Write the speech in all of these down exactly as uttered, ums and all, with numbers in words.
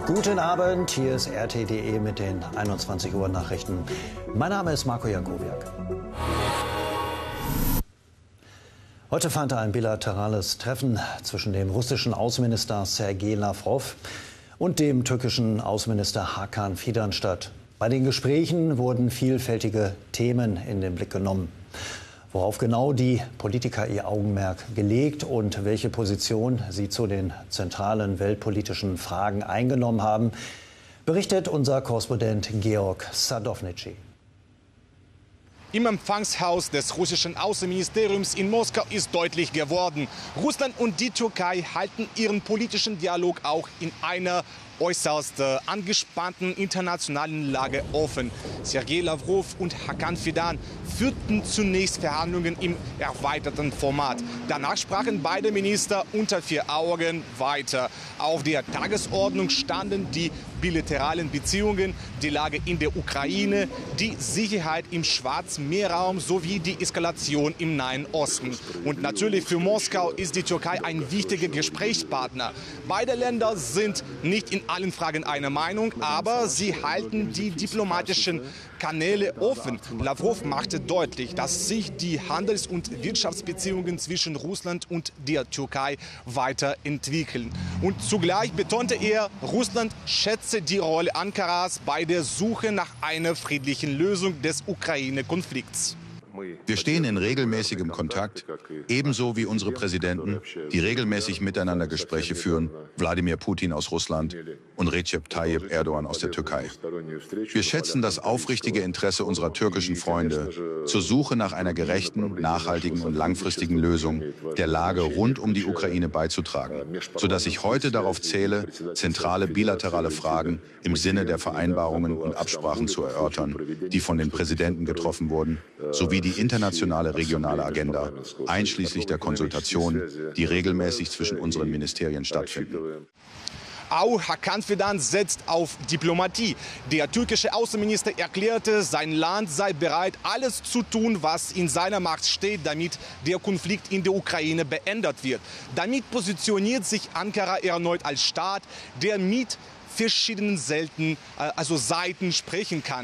Guten Abend, hier ist R T punkt D E mit den einundzwanzig Uhr Nachrichten. Mein Name ist Marco Jakowiak. Heute fand ein bilaterales Treffen zwischen dem russischen Außenminister Sergei Lavrov und dem türkischen Außenminister Hakan Fidan statt. Bei den Gesprächen wurden vielfältige Themen in den Blick genommen. Worauf genau die Politiker ihr Augenmerk gelegt und welche Position sie zu den zentralen weltpolitischen Fragen eingenommen haben, berichtet unser Korrespondent Georg Sadownici. Im Empfangshaus des russischen Außenministeriums in Moskau ist deutlich geworden, Russland und die Türkei halten ihren politischen Dialog auch in einer äußerst äh, angespannten internationalen Lage offen. Sergei Lavrov und Hakan Fidan führten zunächst Verhandlungen im erweiterten Format. Danach sprachen beide Minister unter vier Augen weiter. Auf der Tagesordnung standen die bilateralen Beziehungen, die Lage in der Ukraine, die Sicherheit im Schwarzmeerraum sowie die Eskalation im Nahen Osten. Und natürlich für Moskau ist die Türkei ein wichtiger Gesprächspartner. Beide Länder sind nicht in allen Fragen einer Meinung, aber sie halten die diplomatischen Kanäle offen. Lavrov machte deutlich, dass sich die Handels- und Wirtschaftsbeziehungen zwischen Russland und der Türkei weiterentwickeln. Und zugleich betonte er, Russland schätze die Rolle Ankaras bei der Suche nach einer friedlichen Lösung des Ukraine-Konflikts. Wir stehen in regelmäßigem Kontakt, ebenso wie unsere Präsidenten, die regelmäßig miteinander Gespräche führen, Wladimir Putin aus Russland und Recep Tayyip Erdogan aus der Türkei. Wir schätzen das aufrichtige Interesse unserer türkischen Freunde zur Suche nach einer gerechten, nachhaltigen und langfristigen Lösung der Lage rund um die Ukraine beizutragen, sodass ich heute darauf zähle, zentrale bilaterale Fragen im Sinne der Vereinbarungen und Absprachen zu erörtern, die von den Präsidenten getroffen wurden, sowie die internationale regionale Agenda, einschließlich der Konsultationen, die regelmäßig zwischen unseren Ministerien stattfinden. Auch Hakan Fidan setzt auf Diplomatie. Der türkische Außenminister erklärte, sein Land sei bereit, alles zu tun, was in seiner Macht steht, damit der Konflikt in der Ukraine beendet wird. Damit positioniert sich Ankara erneut als Staat, der mit verschiedenen Selten, also Seiten sprechen kann.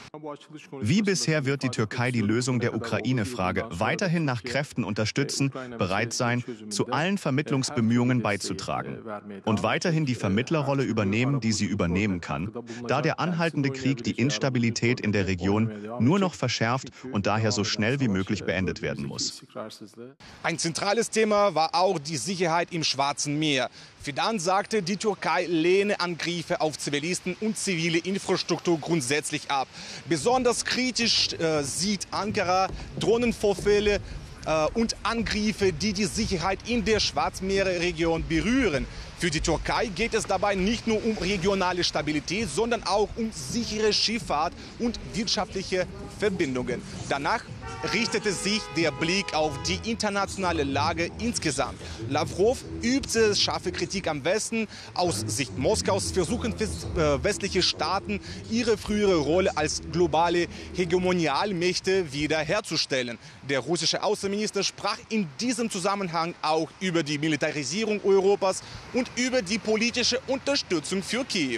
Wie bisher wird die Türkei die Lösung der Ukraine-Frage weiterhin nach Kräften unterstützen, bereit sein, zu allen Vermittlungsbemühungen beizutragen und weiterhin die Vermittlerrolle übernehmen, die sie übernehmen kann, da der anhaltende Krieg die Instabilität in der Region nur noch verschärft und daher so schnell wie möglich beendet werden muss. Ein zentrales Thema war auch die Sicherheit im Schwarzen Meer. Fidan sagte, die Türkei lehne Angriffe auf Zivilisten und zivile Infrastruktur grundsätzlich ab. Besonders kritisch äh, sieht Ankara Drohnenvorfälle äh, und Angriffe, die die Sicherheit in der Schwarzmeerregion berühren. Für die Türkei geht es dabei nicht nur um regionale Stabilität, sondern auch um sichere Schifffahrt und wirtschaftliche Verbindungen. Danach richtete sich der Blick auf die internationale Lage insgesamt. Lavrov übte scharfe Kritik am Westen. Aus Sicht Moskaus versuchen westliche Staaten, ihre frühere Rolle als globale Hegemonialmächte wiederherzustellen. Der russische Außenminister sprach in diesem Zusammenhang auch über die Militarisierung Europas und über die politische Unterstützung für Kiew.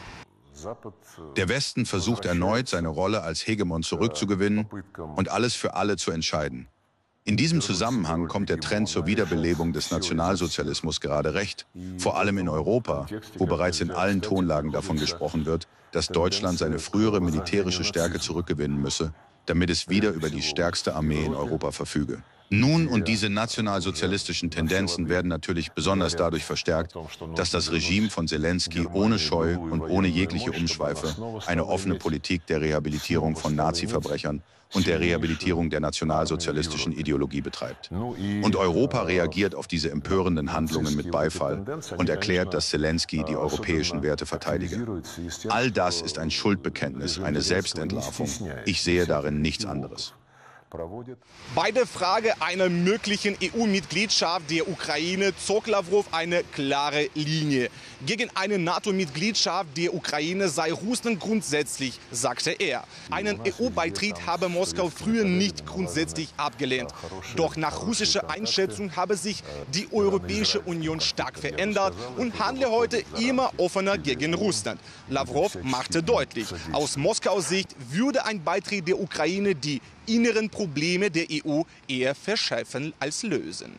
Der Westen versucht erneut, seine Rolle als Hegemon zurückzugewinnen und alles für alle zu entscheiden. In diesem Zusammenhang kommt der Trend zur Wiederbelebung des Nationalsozialismus gerade recht, vor allem in Europa, wo bereits in allen Tonlagen davon gesprochen wird, dass Deutschland seine frühere militärische Stärke zurückgewinnen müsse, damit es wieder über die stärkste Armee in Europa verfüge. Nun und diese nationalsozialistischen Tendenzen werden natürlich besonders dadurch verstärkt, dass das Regime von Selenskyj ohne Scheu und ohne jegliche Umschweife eine offene Politik der Rehabilitierung von Nazi-Verbrechern und der Rehabilitierung der nationalsozialistischen Ideologie betreibt. Und Europa reagiert auf diese empörenden Handlungen mit Beifall und erklärt, dass Selenskyj die europäischen Werte verteidige. All das ist ein Schuldbekenntnis, eine Selbstentlarvung. Ich sehe darin nichts anderes. Bei der Frage einer möglichen E U-Mitgliedschaft der Ukraine zog Lawrow eine klare Linie. Gegen eine NATO-Mitgliedschaft der Ukraine sei Russland grundsätzlich, sagte er. Einen E U-Beitritt habe Moskau früher nicht grundsätzlich abgelehnt. Doch nach russischer Einschätzung habe sich die Europäische Union stark verändert und handle heute immer offener gegen Russland. Lawrow machte deutlich, aus Moskaus Sicht würde ein Beitritt der Ukraine die inneren Probleme der E U eher verschärfen als lösen.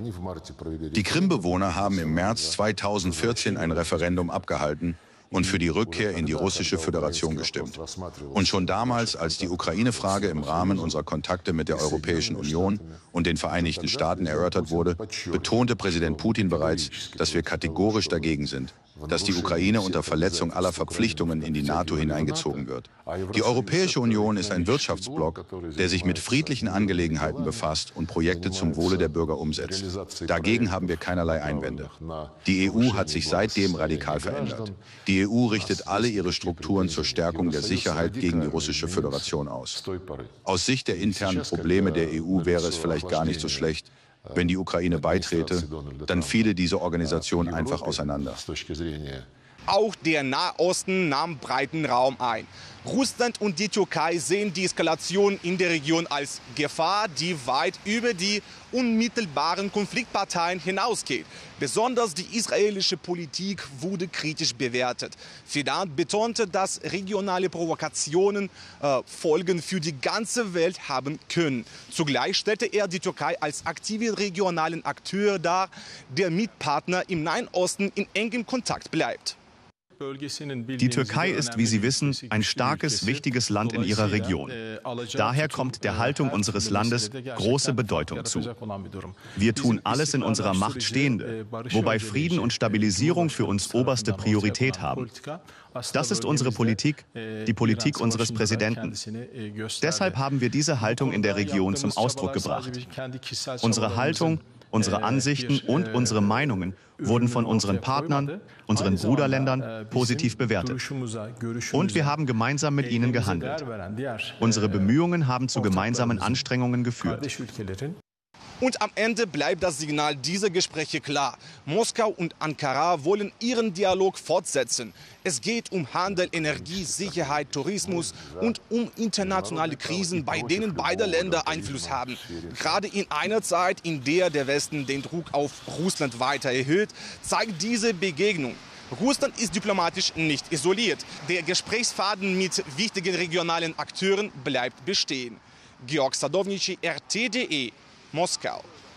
Die Krim-Bewohner haben im März zweitausendvierzehn ein Referendum abgehalten und für die Rückkehr in die russische Föderation gestimmt. Und schon damals, als die Ukraine-Frage im Rahmen unserer Kontakte mit der Europäischen Union und den Vereinigten Staaten erörtert wurde, betonte Präsident Putin bereits, dass wir kategorisch dagegen sind, dass die Ukraine unter Verletzung aller Verpflichtungen in die NATO hineingezogen wird. Die Europäische Union ist ein Wirtschaftsblock, der sich mit friedlichen Angelegenheiten befasst und Projekte zum Wohle der Bürger umsetzt. Dagegen haben wir keinerlei Einwände. Die E U hat sich seitdem radikal verändert. Die E U richtet alle ihre Strukturen zur Stärkung der Sicherheit gegen die russische Föderation aus. Aus Sicht der internen Probleme der E U wäre es vielleicht gar nicht so schlecht, wenn die Ukraine beitrete, dann fiele diese Organisation einfach auseinander. Auch der Nahosten nahm breiten Raum ein. Russland und die Türkei sehen die Eskalation in der Region als Gefahr, die weit über die unmittelbaren Konfliktparteien hinausgeht. Besonders die israelische Politik wurde kritisch bewertet. Fidan betonte, dass regionale Provokationen äh, Folgen für die ganze Welt haben können. Zugleich stellte er die Türkei als aktiven regionalen Akteur dar, der mit Partner im Nahen Osten in engem Kontakt bleibt. Die Türkei ist, wie Sie wissen, ein starkes, wichtiges Land in ihrer Region. Daher kommt der Haltung unseres Landes große Bedeutung zu. Wir tun alles in unserer Macht Stehende, wobei Frieden und Stabilisierung für uns oberste Priorität haben. Das ist unsere Politik, die Politik unseres Präsidenten. Deshalb haben wir diese Haltung in der Region zum Ausdruck gebracht. Unsere Haltung, unsere Ansichten und unsere Meinungen wurden von unseren Partnern, unseren Bruderländern positiv bewertet. Und wir haben gemeinsam mit ihnen gehandelt. Unsere Bemühungen haben zu gemeinsamen Anstrengungen geführt. Und am Ende bleibt das Signal dieser Gespräche klar. Moskau und Ankara wollen ihren Dialog fortsetzen. Es geht um Handel, Energie, Sicherheit, Tourismus und um internationale Krisen, bei denen beide Länder Einfluss haben. Gerade in einer Zeit, in der der Westen den Druck auf Russland weiter erhöht, zeigt diese Begegnung: Russland ist diplomatisch nicht isoliert. Der Gesprächsfaden mit wichtigen regionalen Akteuren bleibt bestehen. Georg Sadownici, R T D E, Moskau.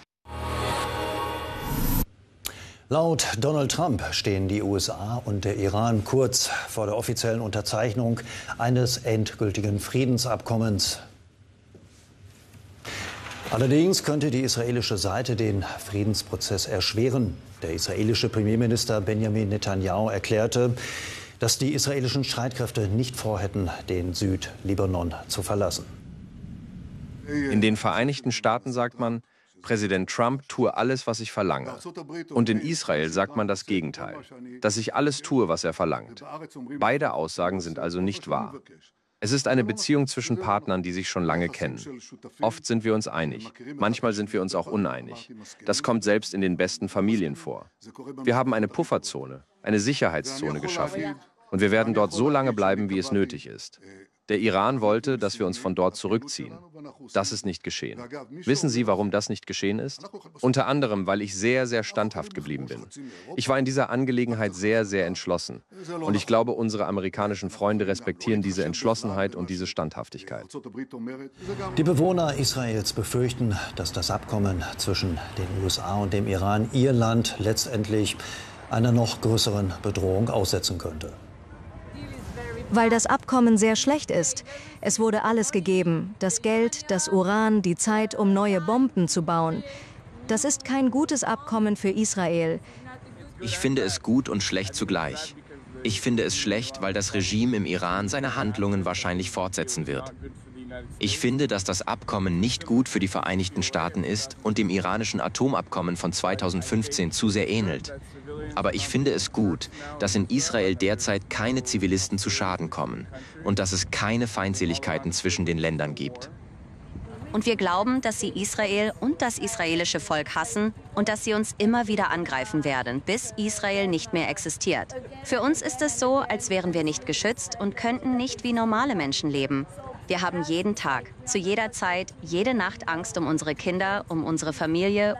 Laut Donald Trump stehen die U S A und der Iran kurz vor der offiziellen Unterzeichnung eines endgültigen Friedensabkommens. Allerdings könnte die israelische Seite den Friedensprozess erschweren. Der israelische Premierminister Benjamin Netanyahu erklärte, dass die israelischen Streitkräfte nicht vorhätten, den Südlibanon zu verlassen. In den Vereinigten Staaten sagt man, Präsident Trump tue alles, was ich verlange. Und in Israel sagt man das Gegenteil, dass ich alles tue, was er verlangt. Beide Aussagen sind also nicht wahr. Es ist eine Beziehung zwischen Partnern, die sich schon lange kennen. Oft sind wir uns einig, manchmal sind wir uns auch uneinig. Das kommt selbst in den besten Familien vor. Wir haben eine Pufferzone, eine Sicherheitszone geschaffen. Und wir werden dort so lange bleiben, wie es nötig ist. Der Iran wollte, dass wir uns von dort zurückziehen. Das ist nicht geschehen. Wissen Sie, warum das nicht geschehen ist? Unter anderem, weil ich sehr, sehr standhaft geblieben bin. Ich war in dieser Angelegenheit sehr, sehr entschlossen. Und ich glaube, unsere amerikanischen Freunde respektieren diese Entschlossenheit und diese Standhaftigkeit. Die Bewohner Israels befürchten, dass das Abkommen zwischen den U S A und dem Iran ihr Land letztendlich einer noch größeren Bedrohung aussetzen könnte. Weil das Abkommen sehr schlecht ist. Es wurde alles gegeben. Das Geld, das Uran, die Zeit, um neue Bomben zu bauen. Das ist kein gutes Abkommen für Israel. Ich finde es gut und schlecht zugleich. Ich finde es schlecht, weil das Regime im Iran seine Handlungen wahrscheinlich fortsetzen wird. Ich finde, dass das Abkommen nicht gut für die Vereinigten Staaten ist und dem iranischen Atomabkommen von zweitausendfünfzehn zu sehr ähnelt. Aber ich finde es gut, dass in Israel derzeit keine Zivilisten zu Schaden kommen und dass es keine Feindseligkeiten zwischen den Ländern gibt. Und wir glauben, dass sie Israel und das israelische Volk hassen und dass sie uns immer wieder angreifen werden, bis Israel nicht mehr existiert. Für uns ist es so, als wären wir nicht geschützt und könnten nicht wie normale Menschen leben. Wir haben jeden Tag, zu jeder Zeit, jede Nacht Angst um unsere Kinder, um unsere Familie